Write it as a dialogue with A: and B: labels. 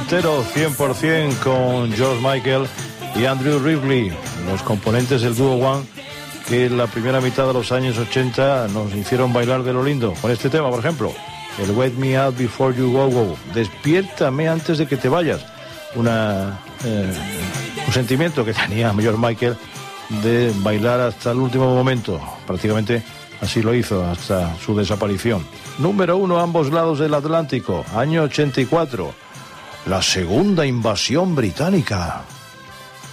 A: ochentero 100% con George Michael y Andrew Ridgeley, los componentes del dúo One, que en la primera mitad de los años 80 nos hicieron bailar de lo lindo. Con este tema, por ejemplo, el Wake Me Up Before You Go Go, despiértame antes de que te vayas. Un sentimiento que tenía George Michael de bailar hasta el último momento. Prácticamente así lo hizo hasta su desaparición. Número 1 a ambos lados del Atlántico, año 84. La segunda invasión británica.